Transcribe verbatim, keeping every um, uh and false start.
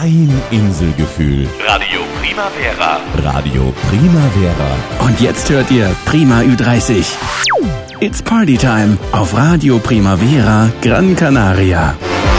Dein Inselgefühl. Radio Primavera. Radio Primavera. Und jetzt hört ihr Prima Ü dreißig. It's Party Time auf Radio Primavera Gran Canaria.